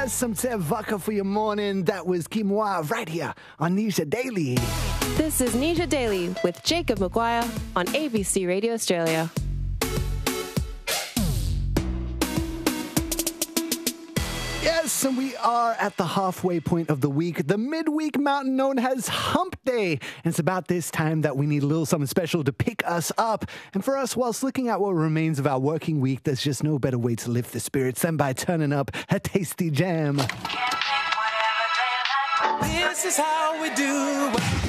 Yes, some vodka for your morning. That was Quinoa right here on Nisha Daily. This is Nisha Daily with Jacob Maguire on ABC Radio Australia. Yes, and we are at the halfway point of the week, the midweek mountain known as Hump Day. And it's about this time that we need a little something special to pick us up. And for us, whilst looking at what remains of our working week, there's just no better way to lift the spirits than by turning up a tasty jam. This is how we do.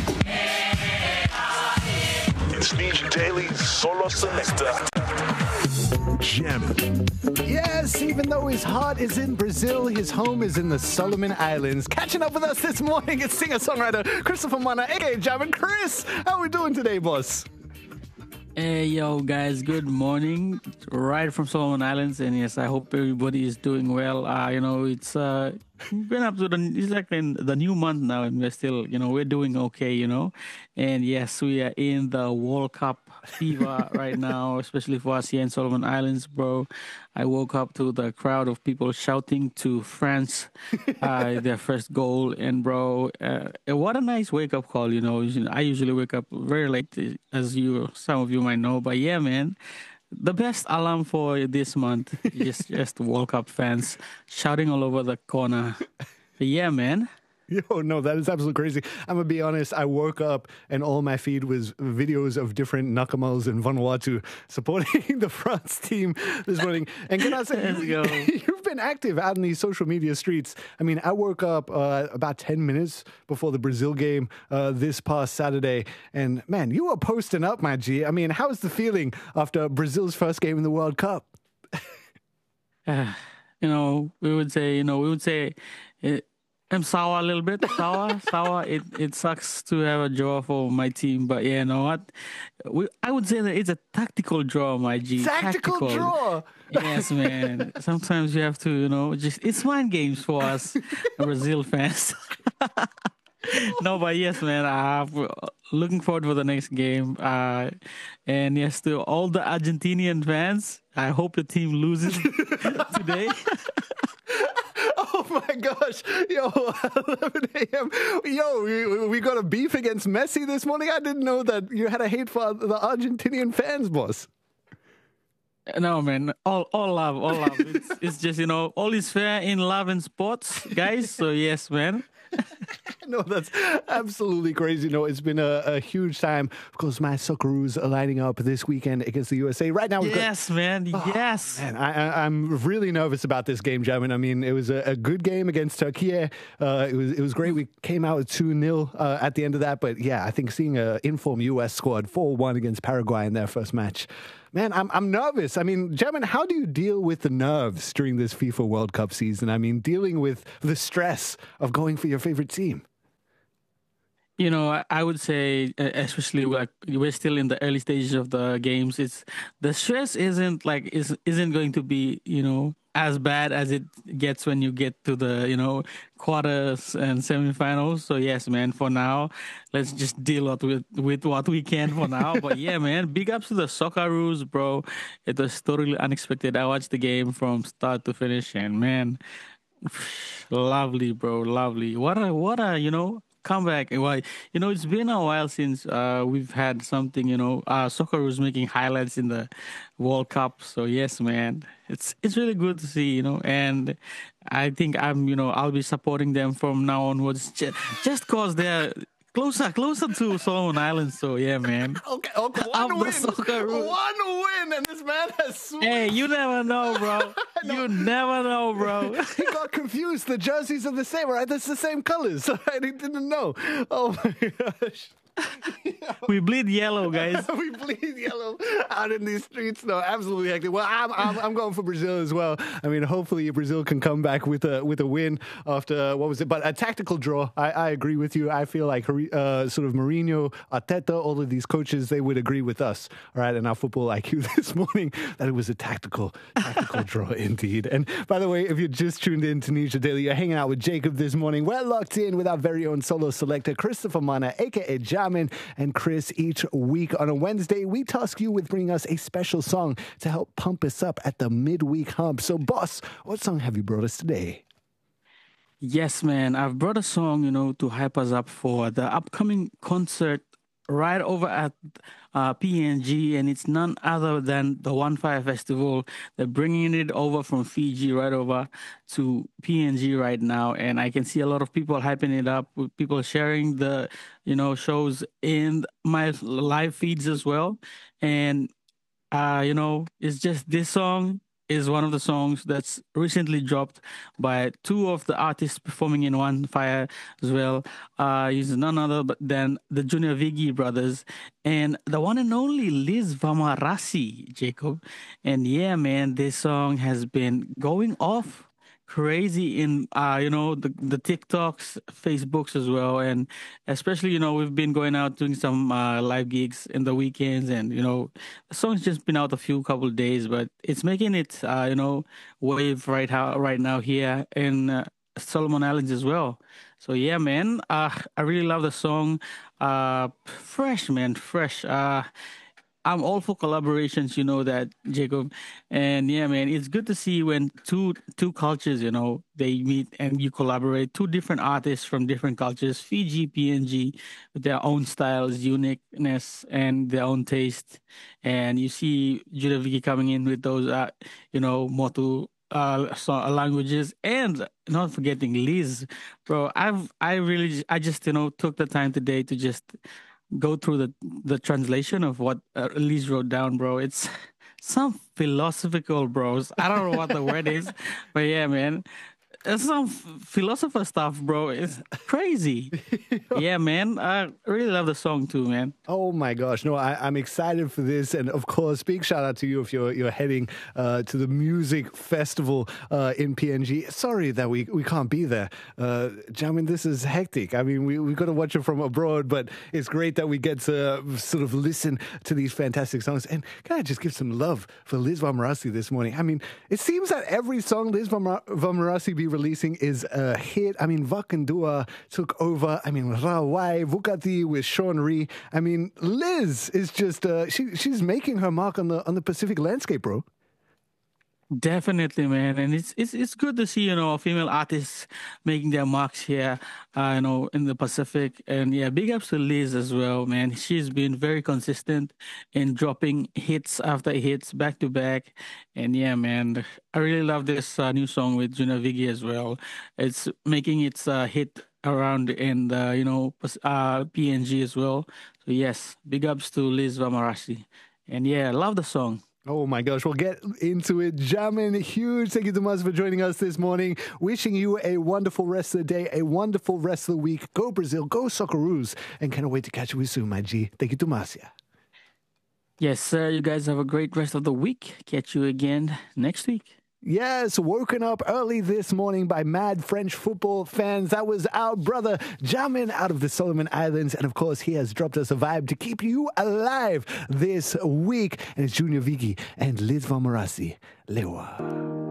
It's Nisha Daily's Solo Selector. Jamming. Yes, even though his heart is in Brazil, his home is in the Solomon Islands. Catching up with us this morning is singer-songwriter Christopher Mana, aka Jamming. Chris, how are we doing today, boss? Hey, yo, guys, good morning. Right from Solomon Islands, and yes, I hope everybody is doing well. It's been up to it's like in the new month now, and we're still, we're doing okay, And yes, we are in the World Cup fever right now, especially for us here in Solomon Islands, bro. I woke up to the crowd of people shouting to France their first goal, and bro, what a nice wake-up call, I usually wake up very late, as some of you might know, but yeah, man. The best alarm for this month is just World Cup fans shouting all over the corner. But yeah, man. Yo, no, that is absolutely crazy. I'm going to be honest. I woke up and all my feed was videos of different Nakamals in Vanuatu supporting the France team this morning. And can I say, you've been active out in these social media streets. I mean, I woke up about 10 minutes before the Brazil game this past Saturday. And man, you were posting up, my G. I mean, how's the feeling after Brazil's first game in the World Cup? We would say, I'm sour a little bit. Sour. It sucks to have a draw for my team, but yeah, you know what? I would say that it's a tactical draw, my G. Tactical draw. Yes, man. Sometimes you have to, it's mind games for us Brazil fans. No, but yes, man. Looking forward for the next game. And yes, to all the Argentinian fans, I hope the team loses today. Oh my gosh. Yo, 11 a.m. Yo, we got a beef against Messi this morning. I didn't know that you had a hate for the Argentinian fans, boss. No, man. All love. It's just, all is fair in love and sports, guys. So yes, man. No, that's absolutely crazy. No, it's been a huge time. Of course, my Socceroos are lining up this weekend against the USA. Right now, yes. Man, I'm really nervous about this game, Jamin. I mean, it was a good game against Turkey. It was great. We came out with 2-0 at the end of that. But yeah, I think seeing an informed US squad 4-1 against Paraguay in their first match. Man, I'm nervous. I mean, Jamin, how do you deal with the nerves during this FIFA World Cup season? I mean, dealing with the stress of going for your favorite team. I would say, especially like we're still in the early stages of the games. It's the stress isn't going to be as bad as it gets when you get to the quarters and semifinals. So yes, man. For now, let's just deal with what we can for now. But yeah, man. Big ups to the Socceroos, bro. It was totally unexpected. I watched the game from start to finish, and man, lovely, bro, lovely. What a comeback. Well, it's been a while since we've had something, Socceroos making highlights in the World Cup. So yes, man, it's really good to see, and I think I'll be supporting them from now onwards just cause they're closer to Solomon Islands. So yeah, man. Okay, one win, and this man has swooped. Hey, you never know, bro. You never know, bro. He got confused. The jerseys are the same, right? That's the same colors. He didn't know. Oh my gosh. We bleed yellow, guys. We bleed yellow out in these streets. No, absolutely hectic. Well, I'm going for Brazil as well. I mean, hopefully Brazil can come back with a win after what was it? But a tactical draw. I agree with you. I feel like sort of Mourinho, Arteta, all of these coaches, they would agree with us. All right, in our football IQ this morning, that it was a tactical draw indeed. And by the way, if you just tuned in to Nisha Daily, you're hanging out with Jacob this morning. We're locked in with our very own solo selector, Christopher Mana, aka Jamin. And Chris, each week on a Wednesday, we task you with bringing us a special song to help pump us up at the midweek hump. So, boss, what song have you brought us today? Yes, man. I've brought a song, to hype us up for the upcoming concert right over at PNG, and it's none other than the One Fire Festival. They're bringing it over from Fiji right over to PNG right now, and I can see a lot of people hyping it up, with people sharing the, shows in my live feeds as well, and it's just this song is one of the songs that's recently dropped by two of the artists performing in One Fire as well. He's none other but than the Junior Vigi brothers and the one and only Liz Vamarasi, Jacob. And yeah, man, this song has been going off crazy in the TikToks, Facebooks as well, and especially we've been going out doing some live gigs in the weekends, and the song's just been out a few couple of days, but it's making it wave right now here in Solomon Islands as well. So yeah, man, I really love the song. Fresh, man, fresh. I'm all for collaborations, you know that, Jacob. And yeah, man, it's good to see when two cultures, they meet and you collaborate. Two different artists from different cultures, Fiji, PNG, with their own styles, uniqueness, and their own taste. And you see Judah Viki coming in with those, Motu languages, and not forgetting Liz, bro. I just took the time today to just go through the translation of what Elise wrote down, bro. It's some philosophical, bros. I don't know what the word is, but yeah, man. It's some philosopher stuff, bro. It's crazy. Yeah, man. I really love the song too, man. Oh my gosh. No, I'm excited for this. And of course, big shout out to you if you're heading to the music festival in PNG. Sorry that we can't be there. Jamin, this is hectic. I mean, we've got to watch it from abroad, but it's great that we get to sort of listen to these fantastic songs. And can I just give some love for Liz Vamarasi this morning? I mean, it seems that every song Liz Vamarasi be releasing is a hit. I mean, Vakandua took over. I mean, Rawai, Vukati with Sean Ree. I mean, Liz is just she's making her mark on the Pacific landscape, bro. Definitely, man, and it's good to see female artists making their marks here, in the Pacific, and yeah, big ups to Liz as well, man. She's been very consistent in dropping hits after hits back to back, and yeah, man, I really love this new song with Juna Vigi as well. It's making its hit around in the PNG as well. So yes, big ups to Liz Vamarasi, and yeah, love the song. Oh my gosh, we'll get into it. Jamin, huge thank you so much for joining us this morning. Wishing you a wonderful rest of the day, a wonderful rest of the week. Go Brazil, go Socceroos, and cannot wait to catch you with soon, my G. Thank you, Tomasia. Yes, sir. You guys have a great rest of the week. Catch you again next week. Yes, woken up early this morning by mad French football fans. That was our brother Jamin out of the Solomon Islands. And of course, he has dropped us a vibe to keep you alive this week. And it's Junior Vigi and Liz Vamarasi. Lewa.